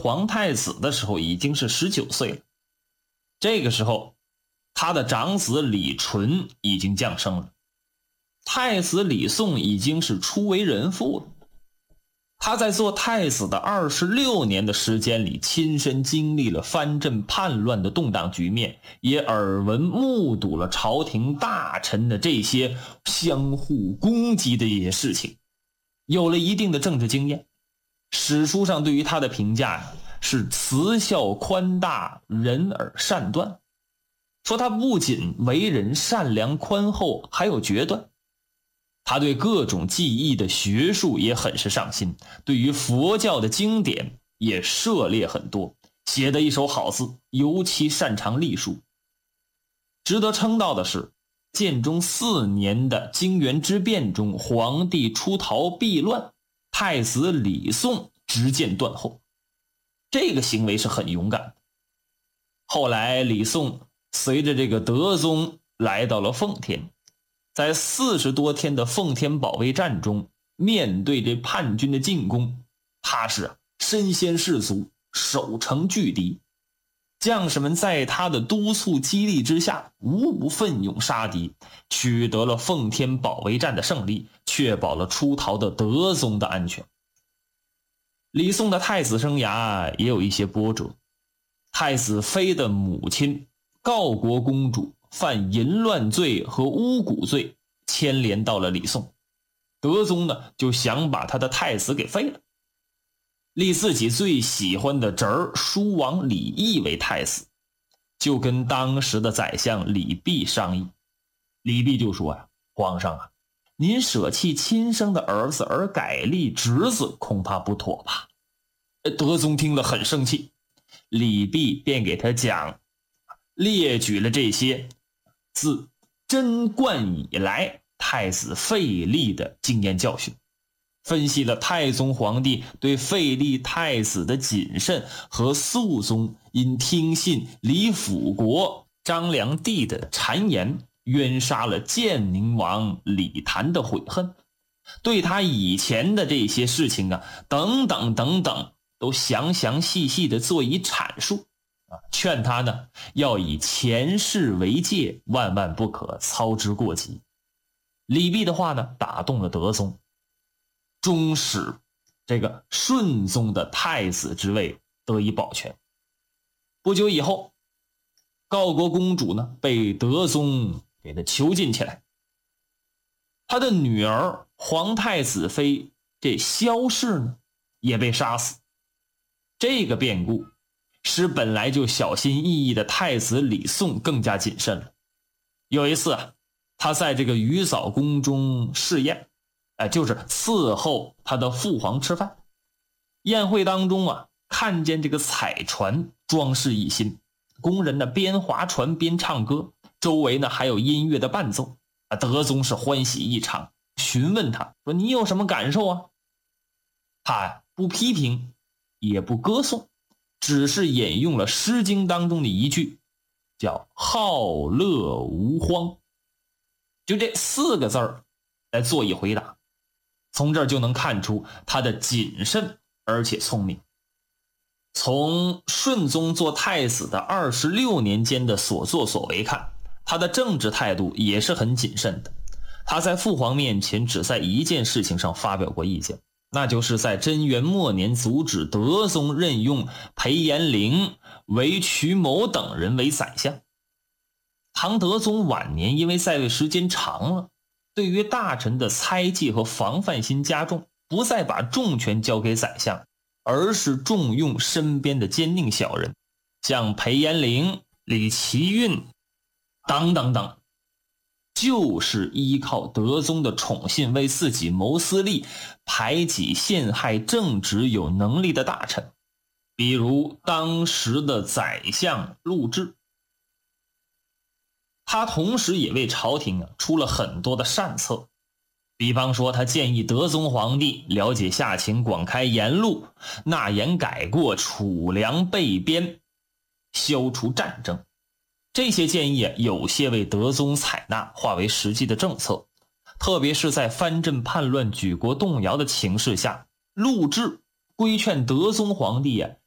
皇太子的时候已经是19岁了。这个时候他的长子李纯已经降生了，太子李诵已经是初为人父了。他在做太子的26年的时间里，亲身经历了藩镇叛乱的动荡局面，也耳闻目睹了朝廷大臣的这些相互攻击的这些事情，有了一定的政治经验。史书上对于他的评价是慈孝宽大，仁而善断，说他不仅为人善良宽厚，还有决断。他对各种技艺的学术也很是上心，对于佛教的经典也涉猎很多，写的一手好字，尤其擅长隶书。值得称道的是，建中4年的泾原之变中，皇帝出逃避乱，太子李诵执剑断后，这个行为是很勇敢的。后来李诵随着这个德宗来到了奉天，在40多天的奉天保卫战中，面对这叛军的进攻，他是身先士卒，守城拒敌。将士们在他的督促激励之下，无不奋勇杀敌，取得了奉天保卫战的胜利，确保了出逃的德宗的安全。李诵的太子生涯也有一些波折，太子妃的母亲郜国公主犯淫乱罪和巫蛊罪，牵连到了李诵。德宗呢就想把他的太子给废了，立自己最喜欢的侄儿叔王李毅为太子，就跟当时的宰相李泌商议。李泌就说呀：“皇上啊，您舍弃亲生的儿子而改立侄子，恐怕不妥吧？”德宗听了很生气，李泌便给他讲，列举了这些自贞观以来太子废立的经验教训，分析了太宗皇帝对废立太子的谨慎和肃宗因听信李辅国、张良娣的谗言，冤杀了建宁王李谭的悔恨，对他以前的这些事情啊，等等等等，都详详细细的做以阐述。劝他呢要以前事为戒，万万不可操之过急。李泌的话呢打动了德宗，终使这个顺宗的太子之位得以保全。不久以后，郜国公主呢被德宗给他囚禁起来，他的女儿皇太子妃这萧氏呢也被杀死。这个变故使本来就小心翼翼的太子李诵更加谨慎了。有一次啊，他在这个鱼藻宫中试宴，就是伺候他的父皇吃饭。宴会当中啊，看见这个彩船装饰一新，工人呢边划船边唱歌，周围呢还有音乐的伴奏。德宗是欢喜异常，询问他说：“你有什么感受啊？”他不批评，也不歌颂，只是引用了《诗经》当中的一句，叫“好乐无荒”，就这4个字儿来做一回答。从这儿就能看出他的谨慎而且聪明。从顺宗做太子的26年间的所作所为看，他的政治态度也是很谨慎的。他在父皇面前只在一件事情上发表过意见，那就是在贞元末年阻止德宗任用裴延龄为瞿某等人为宰相。唐德宗晚年因为在位时间长了，对于大臣的猜忌和防范心加重，不再把重权交给宰相，而是重用身边的奸佞小人，像裴延龄、李奇运等等等，就是依靠德宗的宠信为自己谋私利，排挤陷害正直有能力的大臣，比如当时的宰相陆贽。他同时也为朝廷出了很多的善策，比方说他建议德宗皇帝了解下情，广开言路，纳言改过，储粮备边，消除战争。这些建议有些为德宗采纳，化为实际的政策。特别是在藩镇叛乱、举国动摇的情势下，陆贽规劝德宗皇帝